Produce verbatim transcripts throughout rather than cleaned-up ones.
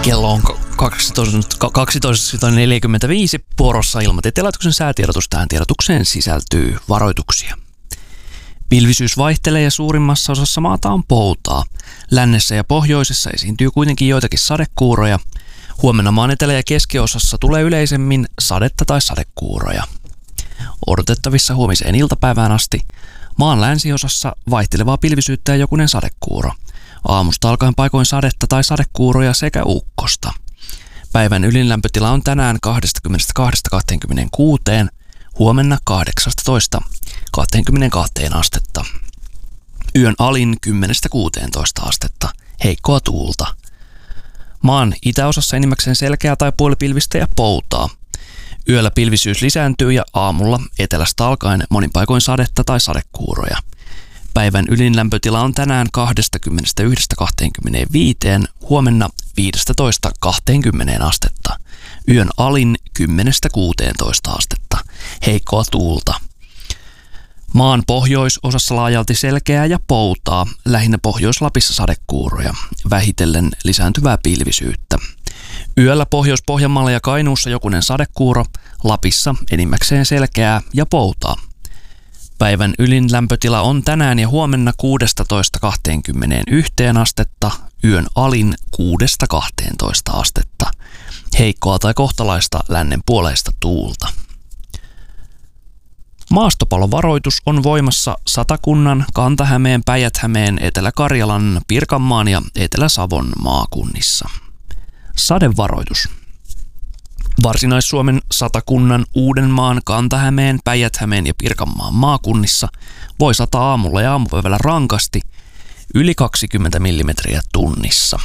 Kello on kaksitoista neljäkymmentäviisi. Vuorossa Ilmatieteen laitoksen säätiedotus. Tähän tiedotukseen sisältyy varoituksia. Pilvisyys vaihtelee ja suurimmassa osassa maata on poutaa. Lännessä ja pohjoisessa esiintyy kuitenkin joitakin sadekuuroja. Huomenna maan etelä- ja keskiosassa tulee yleisemmin sadetta tai sadekuuroja. Odotettavissa huomiseen iltapäivään asti maan länsiosassa vaihtelevaa pilvisyyttä ja jokunen sadekuuro. Aamusta alkaen paikoin sadetta tai sadekuuroja sekä ukkosta. Päivän ylinlämpötila on tänään kaksikymmentäkaksi kaksikymmentäkuusi, huomenna kahdeksantoista kaksikymmentäkaksi astetta. Yön alin kymmenestä kuuteentoista astetta, heikkoa tuulta. Maan itäosassa enimmäkseen selkeää tai puolipilvistä ja poutaa. Yöllä pilvisyys lisääntyy ja aamulla etelästä alkaen monin paikoin sadetta tai sadekuuroja. Päivän ylinlämpötila on tänään kaksikymmentäyksi kaksikymmentäviisi, huomenna viisitoista kaksikymmentä astetta. Yön alin kymmenestä kuuteentoista astetta, heikkoa tuulta. Maan pohjoisosassa laajalti selkeää ja poutaa, lähinnä Pohjois-Lapissa sadekuuroja, vähitellen lisääntyvää pilvisyyttä. Yöllä Pohjois-Pohjanmaalla ja Kainuussa jokunen sadekuuro, Lapissa enimmäkseen selkeää ja poutaa. Päivän ylin lämpötila on tänään ja huomenna kuusitoista kaksikymmentäyksi astetta, yön alin kuudesta kahteentoista astetta. Heikkoa tai kohtalaista lännen puoleista tuulta. Maastopalovaroitus on voimassa Satakunnan, Kanta-Hämeen, Päijät-Hämeen, Etelä-Karjalan, Pirkanmaan ja Etelä-Savon maakunnissa. Sadevaroitus. Varsinais-Suomen, Satakunnan, Uudenmaan, Kanta-Hämeen, Päijät-Hämeen ja Pirkanmaan maakunnissa voi sataa aamulla ja aamupäivällä rankasti yli kaksikymmentä millimetriä tunnissa.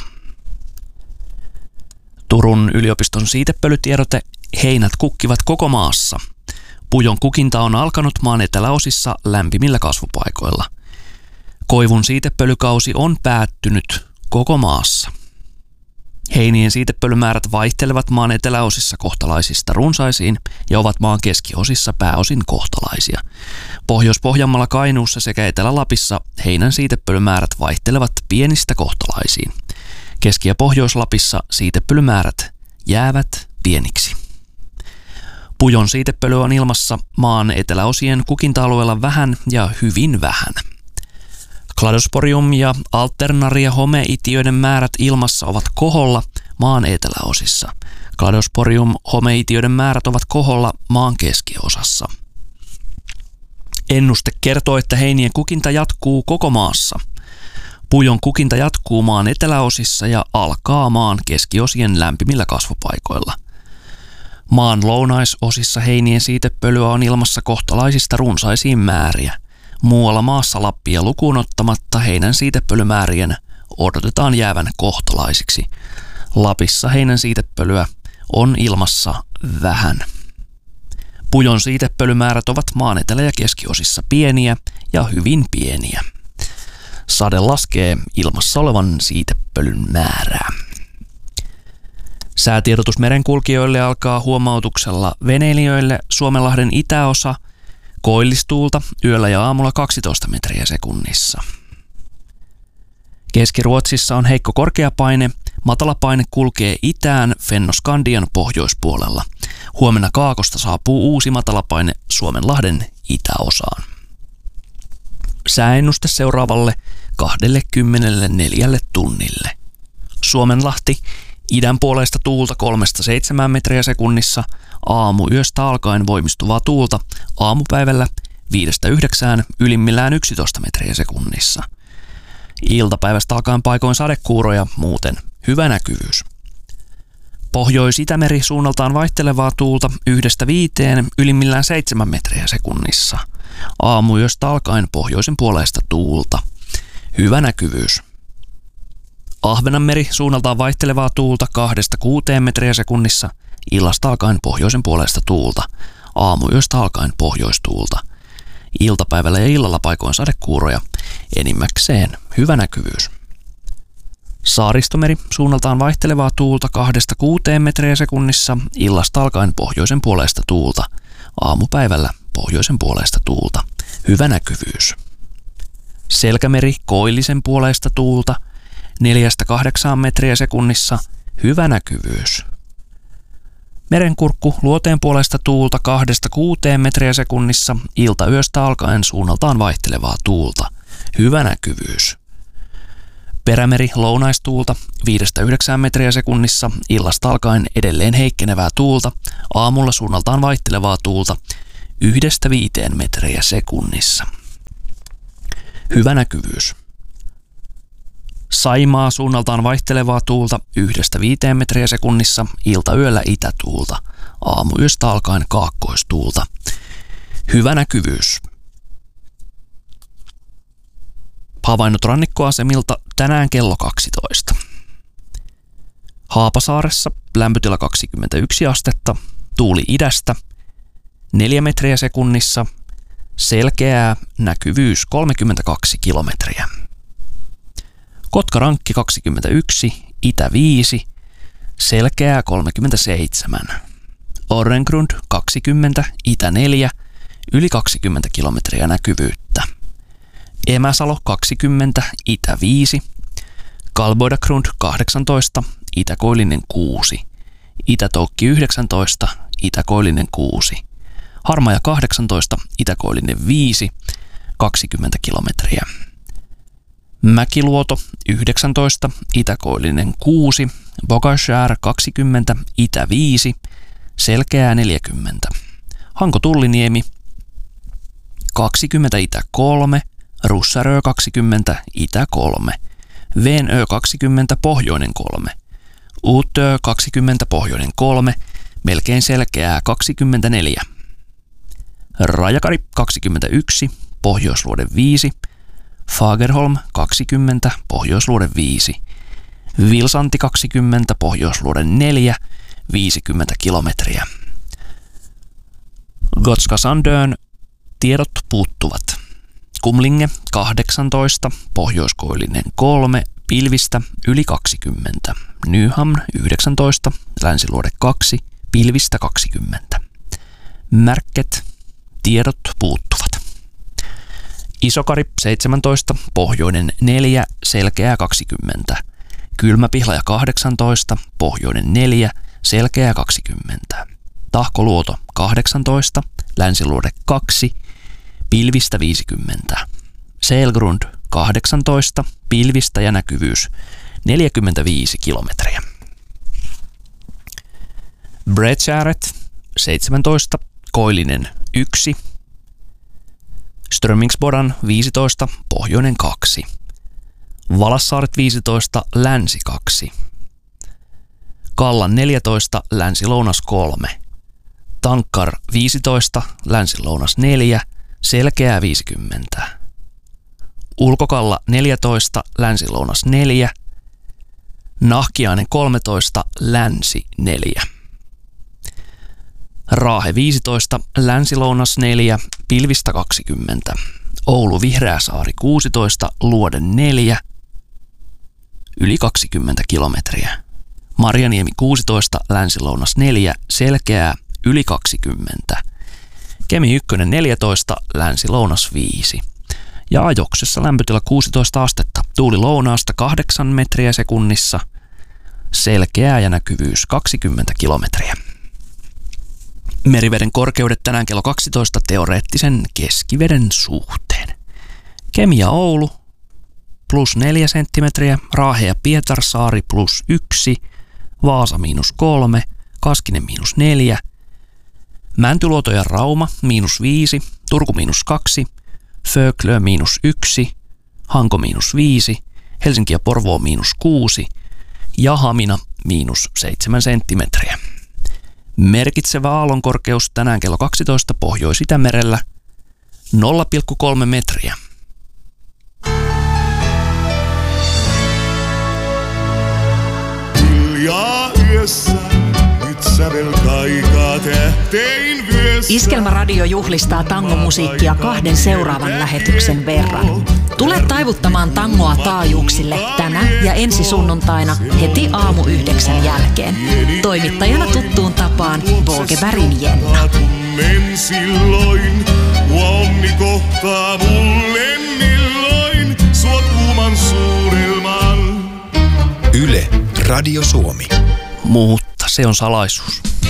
Turun yliopiston siitepölytiedote: heinät kukkivat koko maassa. Pujon kukinta on alkanut maan eteläosissa lämpimillä kasvupaikoilla. Koivun siitepölykausi on päättynyt koko maassa. Heinien siitepölymäärät vaihtelevat maan eteläosissa kohtalaisista runsaisiin ja ovat maan keskiosissa pääosin kohtalaisia. Pohjois-Pohjanmaalla, Kainuussa sekä Etelä-Lapissa heinän siitepölymäärät vaihtelevat pienistä kohtalaisiin. Keski- ja Pohjois-Lapissa siitepölymäärät jäävät pieniksi. Pujon siitepöly on ilmassa maan eteläosien kukinta-alueella vähän ja hyvin vähän. Cladosporium ja Alternaria homeitiöiden määrät ilmassa ovat koholla maan eteläosissa. Cladosporium homeitiöiden määrät ovat koholla maan keskiosassa. Ennuste kertoo, että heinien kukinta jatkuu koko maassa. Pujon kukinta jatkuu maan eteläosissa ja alkaa maan keskiosien lämpimillä kasvupaikoilla. Maan lounaisosissa heinien siitepölyä on ilmassa kohtalaisista runsaisiin määriä. Muualla maassa Lappia lukuun ottamatta heinän siitepölymäärien odotetaan jäävän kohtalaisiksi. Lapissa heinän siitepölyä on ilmassa vähän. Pujon siitepölymäärät ovat maan etelä- ja keskiosissa pieniä ja hyvin pieniä. Sade laskee ilmassa olevan siitepölyn määrää. Säätiedotus merenkulkijoille alkaa huomautuksella veneilijöille: Suomenlahden itäosa, koillistuulta, yöllä ja aamulla kaksitoista metriä sekunnissa. Keski-Ruotsissa on heikko korkeapaine, matalapaine kulkee itään Fennoskandian pohjoispuolella. Huomenna Kaakosta saapuu uusi matalapaine Suomenlahden itäosaan. Sääennuste seuraavalle kaksikymmentäneljä tunnille. Suomenlahti, idän puoleista tuulta kolmesta seitsemään metriä sekunnissa, aamuyöstä alkaen voimistuvaa tuulta, aamupäivällä viidestä yhdeksään, ylimmillään yksitoista metriä sekunnissa. Iltapäivästä alkaen paikoin sadekuuroja, muuten hyvä näkyvyys. Pohjois-Itämeri suunnaltaan vaihtelevaa tuulta yhdestä viiteen, ylimmillään seitsemän metriä sekunnissa. Aamuyöstä alkaen pohjoisen puoleista tuulta, hyvä näkyvyys. Ahvenanmeri suunnaltaan vaihtelevaa tuulta kahdesta kuuteen metriä sekunnissa, illasta alkaen pohjoisen puolesta tuulta, aamuyöstä alkaen pohjoistuulta. Iltapäivällä ja illalla paikoin sadekuuroja, enimmäkseen hyvä näkyvyys. Saaristomeri suunnaltaan vaihtelevaa tuulta kahdesta kuuteen metriä sekunnissa, illasta alkaen pohjoisen puolesta tuulta, aamupäivällä pohjoisen puolesta tuulta, hyvä näkyvyys. Selkämeri koillisen puoleista tuulta, neljästä kahdeksaan metriä sekunnissa, Hyvä näkyvyys. Merenkurkku luoteen puolesta tuulta kahdesta kuuteen metriä sekunnissa, ilta yöstä alkaen suunnaltaan vaihtelevaa tuulta. Hyvä näkyvyys. Perämeri lounaistuulta viidestä yhdeksään metriä sekunnissa, illasta alkaen edelleen heikkenevää tuulta, aamulla suunnaltaan vaihtelevaa tuulta yhdestä viiteen metriä sekunnissa. Hyvä näkyvyys. Saimaa suunnaltaan vaihtelevaa tuulta yhdestä viiteen metriä sekunnissa, iltayöllä itätuulta, aamuyöstä alkaen kaakkoistuulta. Hyvä näkyvyys. Havainnot rannikkoasemilta tänään kello kaksitoista. Haapasaaressa lämpötila kaksikymmentäyksi astetta, tuuli idästä, neljä metriä sekunnissa, selkeää, näkyvyys kolmekymmentäkaksi kilometriä. Kotkarankki kaksikymmentäyksi, itä viisi, selkeää kolmekymmentäseitsemän. Orrengrund kaksikymmentä, itä neljä, yli kaksikymmentä kilometriä näkyvyyttä. Emäsalo kaksikymmentä, itä viisi, Kalboidagrund kahdeksantoista, itäkoillinen kuusi, Itätoukki yhdeksäntoista, itäkoillinen kuusi, Harmaja kahdeksantoista, itäkoillinen viisi, kaksikymmentä kilometriä. Mäkiluoto yhdeksäntoista, itäkoillinen kuusi, Bogashär kaksikymmentä, itä viisi, selkeää neljäkymmentä. Hanko-Tulliniemi kaksikymmentä, itä kolme, Russarö kaksikymmentä, itä kolme, Venö kaksikymmentä, pohjoinen kolme, Uutö kaksikymmentä, pohjoinen kolme, melkein selkeää kaksikymmentäneljä. Rajakari kaksikymmentäyksi, pohjoisluode viisi, Fagerholm kaksikymmentä, pohjoisluode viisi, Vilsanti kaksikymmentä, pohjoisluode neljä, viisikymmentä kilometriä. Gotska Sandön tiedot puuttuvat. Kumlinge kahdeksantoista, pohjoiskoillinen kolme, pilvistä yli kaksikymmentä. Nyhamn yhdeksäntoista, länsiluode kaksi, pilvistä kaksikymmentä. Märket, tiedot puuttuvat. Isokari seitsemäntoista, pohjoinen neljä, selkeää kaksikymmentä. Kylmäpihlaja kahdeksantoista, pohjoinen neljä, selkeää kaksikymmentä. Tahkoluoto kahdeksantoista, länsiluode kaksi, pilvistä viisikymmentä. Selgrund kahdeksantoista, pilvistä ja näkyvyys neljäkymmentäviisi kilometriä. Bredskäret seitsemäntoista, koillinen yksi, Strömingsbodan viisitoista, pohjoinen kaksi, Valassaaret viisitoista, länsi kaksi, Kallan neljätoista, länsi-lounas kolme, Tankkar viisitoista, länsi-lounas neljä, selkeää viisikymmentä, Ulkokalla neljätoista, länsi-lounas neljä, Nahkiainen kolmetoista, länsi neljä, Raahe viisitoista, länsi-lounas neljä, pilvistä kaksikymmentä, Oulu Vihreäsaari kuusitoista, luode neljä, yli kaksikymmentä kilometriä, Marjaniemi kuusitoista, länsi-lounas neljä, selkeää, yli kaksikymmentä, Kemi yksi neljätoista, länsi-lounas viisi. Ja Ajoksessa lämpötila kuusitoista astetta, tuuli lounaasta kahdeksan metriä sekunnissa, selkeää ja näkyvyys kaksikymmentä kilometriä. Meriveden korkeudet tänään kello kaksitoista teoreettisen keskiveden suhteen. Kemi ja Oulu plus neljä senttimetriä, Raahe ja Pietarsaari plus yksi, Vaasa miinus kolme, Kaskinen miinus neljä, Mäntyluoto ja Rauma miinus viisi, Turku miinus kaksi, Föglö miinus yksi, Hanko miinus viisi, Helsinki ja Porvoo miinus kuusi ja Hamina miinus seitsemän senttimetriä. Merkitsevä aallonkorkeus tänään kello kaksitoista Pohjois-Itämerellä nolla pilkku kolme metriä. Iskelmäradio juhlistaa tangomusiikkia kahden seuraavan lähetyksen verran. Tule taivuttamaan tangoa taajuuksille tänä ja ensi sunnuntaina heti aamu yhdeksän jälkeen. Toimittajana tuttuun tapaan Bogebergin Jenna. Silloin, onni kohtaa mulle milloin, suot kuuman suurelman. Yle, Radio Suomi. Mutta se on salaisuus.